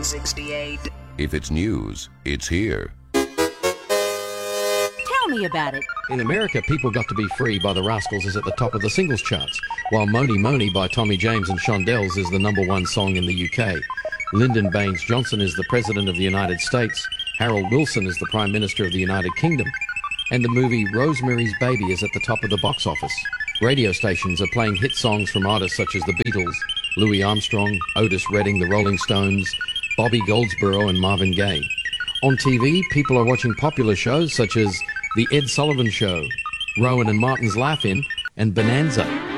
1968. If it's news, it's here. Tell me about it. In America, People Got to Be Free by the Rascals is at the top of the singles charts, while Moni Moni by Tommy James and Shondells is the #1 song in the UK. Lyndon Baines Johnson is the President of the United States. Harold Wilson is the Prime Minister of the United Kingdom. And the movie Rosemary's Baby is at the top of the box office. Radio stations are playing hit songs from artists such as the Beatles, Louis Armstrong, Otis Redding, the Rolling Stones, Bobby Goldsboro and Marvin Gaye. On TV, people are watching popular shows such as The Ed Sullivan Show, Rowan and Martin's Laugh-In, and Bonanza.